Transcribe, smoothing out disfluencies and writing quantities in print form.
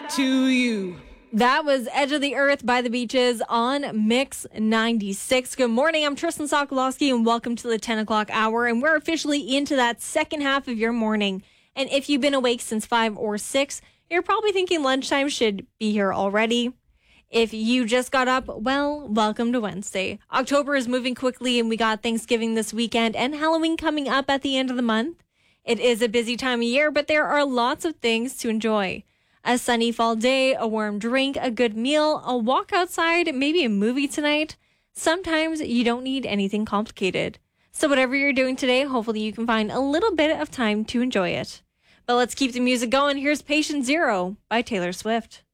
to you. That was Edge of the Earth by the Beaches on Mix 96. Good morning. I'm Tristan Sokolowski, and welcome to the 10 o'clock hour. And we're officially into that second half of your morning. And if you've been awake since 5 or 6, you're probably thinking lunchtime should be here already. If you just got up, well, welcome to Wednesday. October is moving quickly, and we got Thanksgiving this weekend and Halloween coming up at the end of the month. It is a busy time of year, but there are lots of things to enjoy. A sunny fall day, a warm drink, a good meal, a walk outside, maybe a movie tonight. Sometimes you don't need anything complicated. So whatever you're doing today, hopefully you can find a little bit of time to enjoy it. But let's keep the music going. Here's Patient Zero by Taylor Swift.